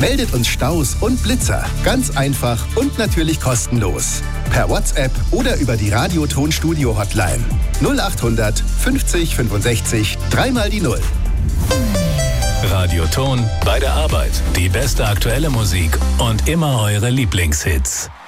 Meldet uns Staus und Blitzer. Ganz einfach und natürlich kostenlos. Per WhatsApp oder über die Radio-Ton-Studio-Hotline. 0800 50 65 3 die 0. Radioton bei der Arbeit. Die beste aktuelle Musik und immer eure Lieblingshits.